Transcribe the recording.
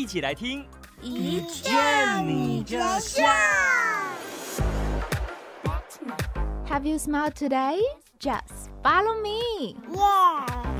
一起来听， 一见你就笑。 Have you smiled today? Just follow me. Yeah.